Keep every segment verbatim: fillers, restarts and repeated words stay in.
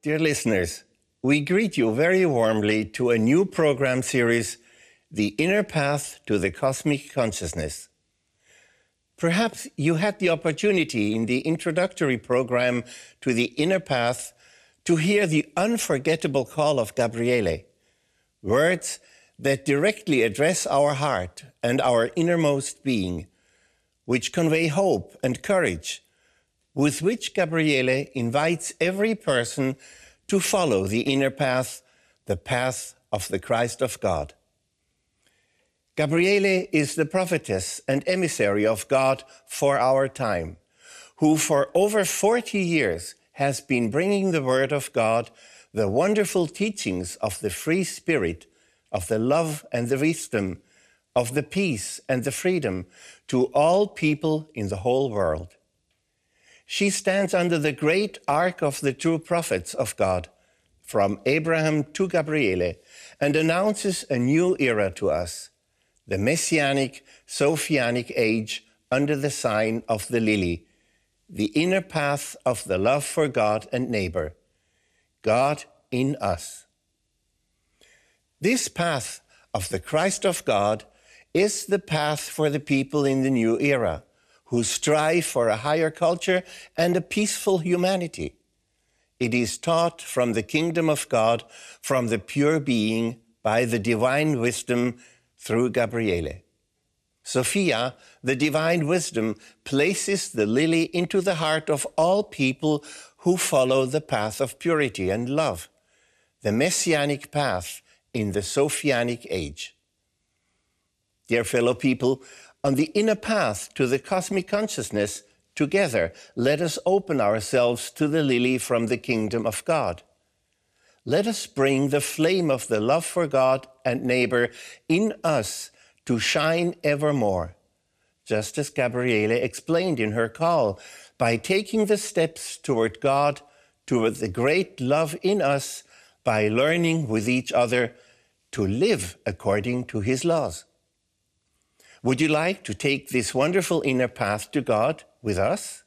Dear listeners, we greet you very warmly to a new program series, The Inner Path to the Cosmic Consciousness. Perhaps you had the opportunity in the introductory program to the Inner Path to hear the unforgettable call of Gabriele, words that directly address our heart and our innermost being, which convey hope and courage, with which Gabriele invites every person to follow the inner path, the path of the Christ of God. Gabriele is the prophetess and emissary of God for our time, who for over forty years has been bringing the word of God, the wonderful teachings of the free spirit, of the love and the wisdom, of the peace and the freedom to all people in the whole world. She stands under the great arc of the true prophets of God, from Abraham to Gabriele, and announces a new era to us, the Messianic, Sophianic age under the sign of the lily, the inner path of the love for God and neighbor, God in us. This path of the Christ of God is the path for the people in the new era, who strive for a higher culture and a peaceful humanity. It is taught from the kingdom of God, from the pure being, by the divine wisdom through Gabriele. Sophia, the divine wisdom, places the lily into the heart of all people who follow the path of purity and love, the messianic path in the Sophianic age. Dear fellow people, on the inner path to the cosmic consciousness, together, let us open ourselves to the lily from the kingdom of God. Let us bring the flame of the love for God and neighbor in us to shine evermore, just as Gabriele explained in her call, by taking the steps toward God, toward the great love in us, by learning with each other to live according to his laws. Would you like to take this wonderful inner path to God with us?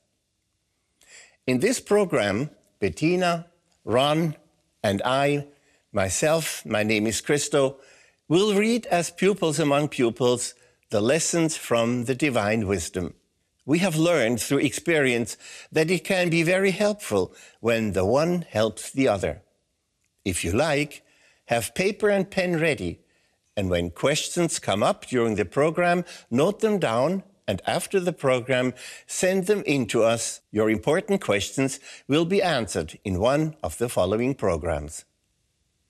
In this program, Bettina, Ron, and I, myself, my name is Christo, will read as pupils among pupils the lessons from the divine wisdom. We have learned through experience that it can be very helpful when the one helps the other. If you like, have paper and pen ready, and when questions come up during the program, note them down, and after the program, send them in to us. Your important questions will be answered in one of the following programs.